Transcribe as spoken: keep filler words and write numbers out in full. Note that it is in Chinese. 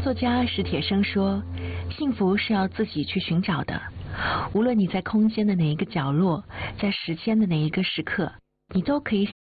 作家史铁生说，幸福是要自己去寻找的。无论你在空间的哪一个角落，在时间的哪一个时刻，你都可以